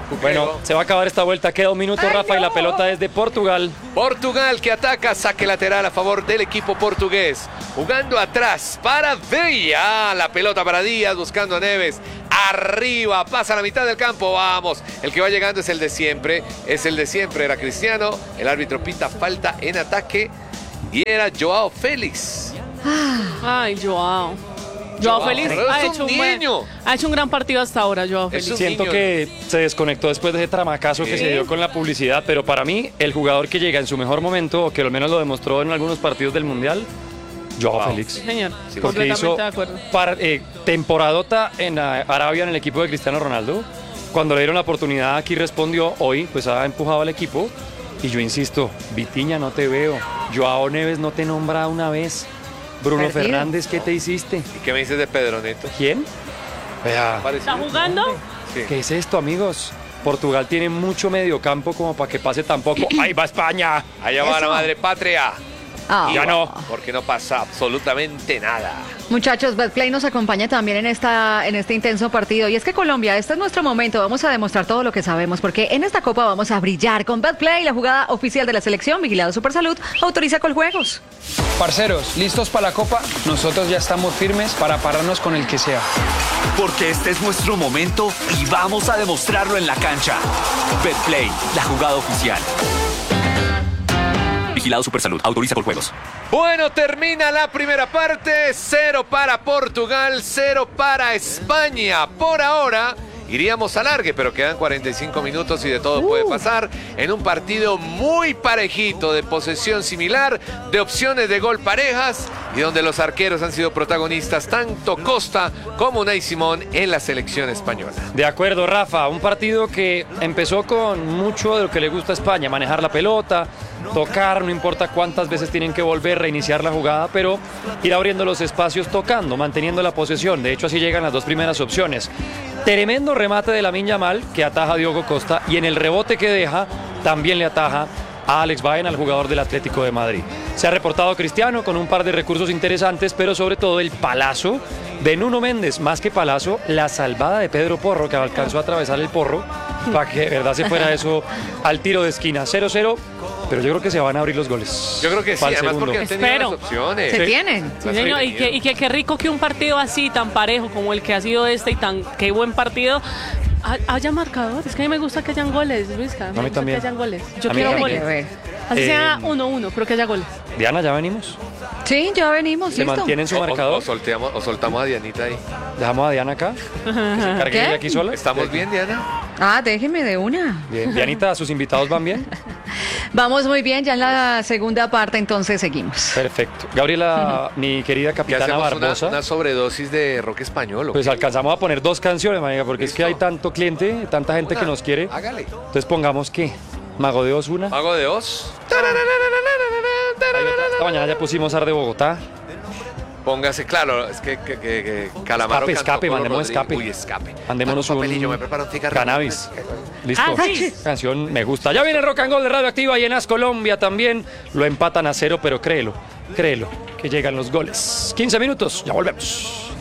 Bueno, se va a acabar esta vuelta. Queda un minuto, Rafa, y la pelota es de Portugal. Portugal que ataca, saque lateral a favor del equipo portugués. Jugando atrás para Villa. La pelota para Díaz, buscando a Neves. Arriba, pasa a la mitad del campo, vamos. El que va llegando es el de siempre. Era Cristiano. El árbitro pita falta en ataque. Y era Joao Félix. Ay, Joao Félix ha hecho un gran partido hasta ahora, Joao Félix. Siento que se desconectó después de ese tramacazo que se dio con la publicidad, pero para mí, el jugador que llega en su mejor momento, o que al menos lo demostró en algunos partidos del Mundial, Joao Félix. Sí, señor, Porque hizo de acuerdo. temporadota en Arabia en el equipo de Cristiano Ronaldo. Cuando le dieron la oportunidad, aquí respondió. Hoy pues ha empujado al equipo. Y yo insisto, Vitinha, no te veo. Joao Neves no te nombra una vez. Bruno Perdido. Fernández, ¿qué te hiciste? ¿Y qué me dices de Pedro Neto? ¿Quién? Vea, ¿Está jugando? Sí. ¿qué es esto, amigos? Portugal tiene mucho mediocampo como para que pase tampoco. ¡Ahí va España! Allá va la Eso. madre patria. Ah. Ya no. Porque no pasa absolutamente nada. Muchachos, Betplay nos acompaña también en este intenso partido. Y es que Colombia, este es nuestro momento. Vamos a demostrar todo lo que sabemos, porque en esta Copa vamos a brillar con Betplay, la jugada oficial de la selección. Vigilado Supersalud autoriza Coljuegos. Parceros, ¿listos para la Copa? Nosotros ya estamos firmes para pararnos con el que sea. Porque este es nuestro momento y vamos a demostrarlo en la cancha. Betplay, la jugada oficial. Vigilado Supersalud, autoriza Coljuegos. Bueno, termina la primera parte. 0 para Portugal, 0 para España. Por ahora iríamos a largue, pero quedan 45 minutos y de todo puede pasar en un partido muy parejito, de posesión similar, de opciones de gol parejas y donde los arqueros han sido protagonistas tanto Costa como Unai Simón en la selección española. De acuerdo, Rafa, un partido que empezó con mucho de lo que le gusta a España, manejar la pelota, tocar, no importa cuántas veces tienen que volver, reiniciar la jugada, pero ir abriendo los espacios tocando, manteniendo la posesión. De hecho, así llegan las dos primeras opciones. Tremendo remate de Lamine Yamal que ataja a Diogo Costa, y en el rebote que deja también le ataja a Alex Baena, al jugador del Atlético de Madrid. Se ha reportado Cristiano con un par de recursos interesantes, pero sobre todo el palazo de Nuno Méndez, más que palazo, la salvada de Pedro Porro, que alcanzó a atravesar el porro para que de verdad se fuera eso al tiro de esquina. 0-0, pero yo creo que se van a abrir los goles. Yo creo que sí, Para el además segundo. porque han tenido Espero. las opciones. ¿Se tienen? Sí, señor, y que qué rico que un partido así, tan parejo como el que ha sido este y tan qué buen partido, haya marcadores. Es que a mí me gusta que hayan goles, Luisca. Me gusta también. que hayan goles. Yo A mí quiero también. goles. Así sea 1-1, pero que haya goles. Diana, ya venimos. Sí, ya venimos, Se listo. mantienen su marcador. O soltamos a Dianita ahí. Dejamos a Diana acá, que se encargue ¿Qué? ella aquí sola. ¿Estamos bien, Diana? Ah, déjenme de una. Bien. Dianita, ¿sus invitados van bien? Vamos muy bien, ya en la segunda parte entonces seguimos. Perfecto. Gabriela, mi querida Que capitana hacemos Barbosa, una sobredosis de rock español. ¿o pues qué? alcanzamos a poner 2 canciones, marica, porque es que hay tanto cliente, tanta gente que nos quiere. Hágale. Entonces pongamos, ¿qué? Mago de Oz, una. Mago de Oz. Hay otra. Esta mañana ya pusimos Ar de Bogotá. Póngase, claro, es que Calamaro Escape, cantó con mandemos Rodrigo. escape. Uy, escape. Mandémonos Dame un papelillo, un me preparo un cigarro. cannabis. Listo. Ah, sí. Canción me gusta. Ya viene Rock and Roll de Radioactiva y en As Colombia también. Lo empatan a 0, pero créelo, que llegan los goles. 15 minutos, ya volvemos.